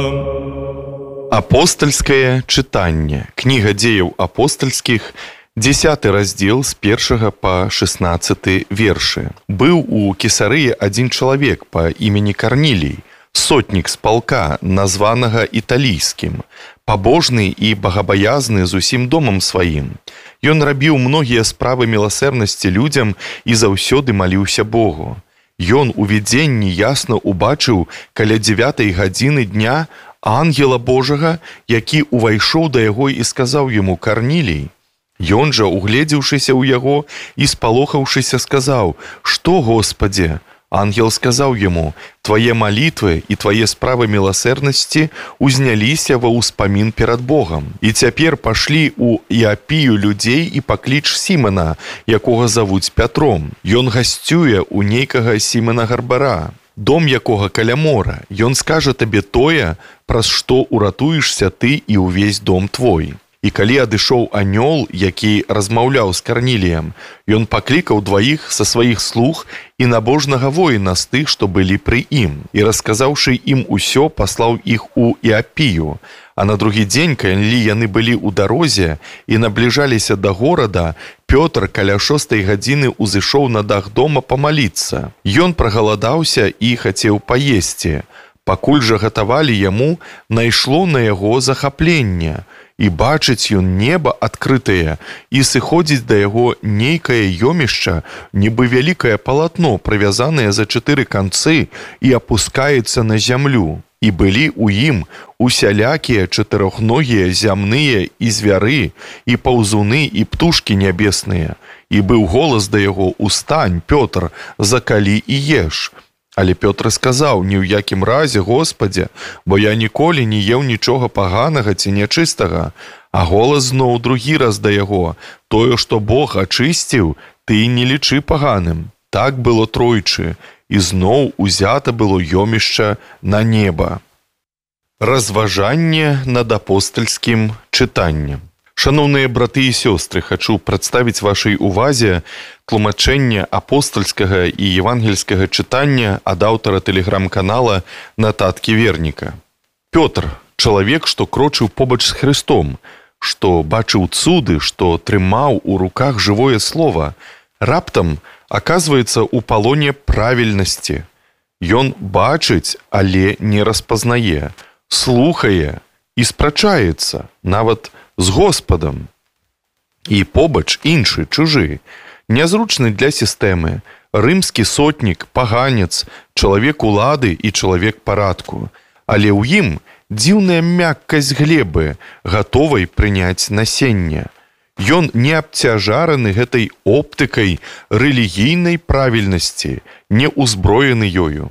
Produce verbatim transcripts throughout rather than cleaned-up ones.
Апостальскае чытанне. Кніга дзеяў апостальскіх, дзесяты раздзел з першага па шаснаццаты вершы. Быў у Кесарыі адзін чалавек па імені Карнілій, сотнік з палка, названага італійскім, пабожны і багабаязны з усім домам сваім. Ён рабіў многія справы міласэрнасці людзям і заўсёды маліўся Богу. Ён у відзенні ясна убачыў каля дзевятай гадзіны дня ангела Божага, які увайшоў да яго і сказаў яму: «Карнілій». Ён жа, угледзеўшыся ў яго і спалохаўшыся, сказаў: «Што, Господзе?» Ангел сказаў яму: «Твае малітвы і твае справы міласэрнасці узняліся ва ўспамін перад Богам. І цяпер пашлі ў Іапію людзей і пакліч Сімана, якога завуць Пятром. Ён гасцюе ў нейкага Сімана Гарбара, дом якога каля мора. Ён скажа табе тое, праз што уратуешся ты і ўвесь дом твой». І калі адышоў анёл, які размаўляў з Карніліем, ён паклікаў дваіх са сваіх слуг і набожнага воіна з тых, што былі пры ім, і, расказаўшы ім усё, паслаў іх у Іапію. А на другі дзень, калі яны былі ў дарозе і набліжаліся да горада, Пётр каля шостай гадзіны узышоў на дах дома памаліцца. Ён прагаладаўся і хацеў паесці. Пакуль жа гатавалі яму, найшло на яго захапленне. І бачыць ён неба адкрытае, і сыходзіць да яго нейкае ёмішча, нібы вялікае палатно, прывязанае за чатыры канцы, і апускаецца на зямлю. І былі ў ім усялякія чатырохногія зямныя і звяры, і паўзуны, і птушкі нябесныя. І быў голас да яго: «Устань, Пётр, закалі і еш». Але Пётр сказаў: «Ні ў якім разе, Господзе, бо я ніколі не еў нічога паганага ці нячыстага». А голас зноў другі раз да яго: «Тое, што Бог ачысціў, ты не лічы паганым». Так было тройчы, і зноў узята было ёмішча на неба. Разважанне над апостальскім чытаннем. Шановныя браты і сёстры, хачу прадставіць вашай увазе тлумачэнне апостальскага і евангельскага чытання ад аўтара тэлеграм-канала «Нататкі верніка». Пётр – чалавек, што крочыў побач з Хрыстом, што бачыў цуды, што трымаў у руках жывое слова, раптам аказваецца ў палоне правільнасці. Ён бачыць, але не распазнае, слухае і спрачаецца, нават з Господам. І побач іншы, чужы, нязручны для сістэмы, рымскі сотнік, паганец, чалавек улады і чалавек парадку. Але ў ім дзіўная мяккасць глебы, гатовай прыняць насенне. Ён не абцяжараны гэтай оптыкай рэлігійнай правільнасці, не ўзброены ёю.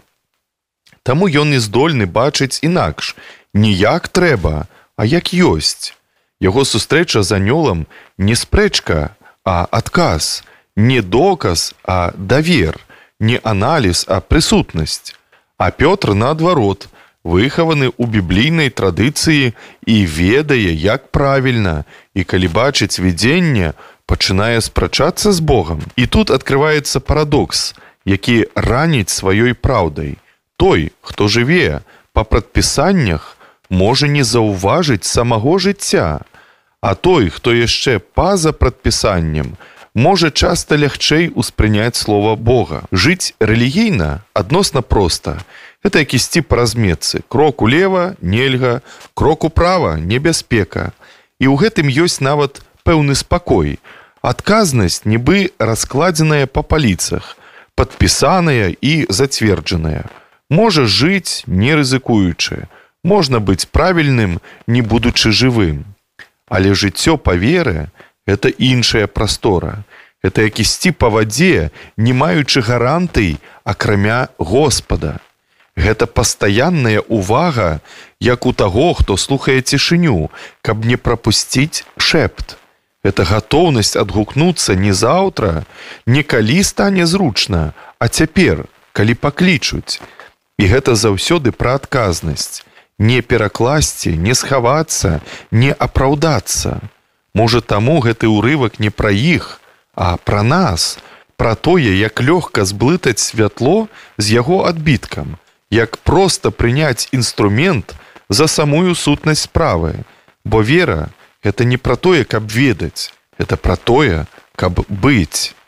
Таму ён не здольны бачыць інакш, не як трэба, а як ёсць. Яго сустрэча з анёлам не спрэчка, а адказ, не доказ, а давер, не аналіз, а прысутнасць. А Пётр, наадварот, выхаваны ў біблійнай традыцыі і ведае, як правільна, і калі бачыць відзенне, пачынае спрачацца з Богам. І тут адкрываецца парадокс, які раніць сваёй праўдай. Той, хто жыве па прадпісаннях, можа не заўважыць самого жыцця, а той, хто яшчэ па-за прадпісаннем, можа часта лягчэй успрыняць слова Бога. Жыць рэлігійна адносна проста. Гэта як ісці па разметцы. Крок улева – нельга, крок управа – небяспека. І ў гэтым ёсць нават пэўны спакой. Адказнасць нібы раскладзеная па паліцах, падпісаная і зацверджаная. Можа жыць, не рызыкуючы. Можна быць правільным, не будучы жывым. Але жыццё па веры – гэта іншая прастора. Гэта як ісці па вадзе, не маючы гарантый, акрамя Господа. Гэта пастаянная ўвага, як у таго, хто слухае цішыню, каб не прапусціць шэпт. Гэта гатоўнасць адгукнуцца не заўтра, не калі стане зручна, а цяпер, калі паклічуць. І гэта заўсёды пра адказнасць. Не перакласці, не схавацца, не апраўдацца. Можа, таму гэты ўрывак не пра іх, а пра нас, пра тое, як лёгка зблытаць святло з яго адбіткам, як проста прыняць інструмент, за самую сутнасць справы, бо вера – гэта не пра тое, каб ведаць, гэта пра тое, каб быць.